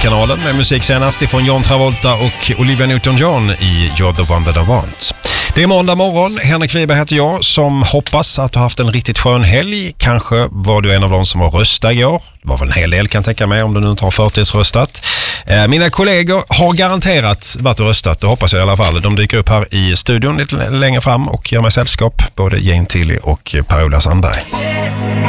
Poolkanalen med musik senast ifrån John Travolta och Olivia Newton-John i You're the one that I want. Det är måndag morgon, Henrik Wiberg heter jag som hoppas att du har haft en riktigt skön helg. Kanske var du en av de som var röstade igår. Det var väl en hel del kan jag tänka mig om du nu inte har förtidsröstat. Mina kollegor har garanterat varit och röstat, det hoppas jag i alla fall. De dyker upp här i studion lite längre fram och gör mig sällskap, både Jane Tilly och Per-Ola Sandberg.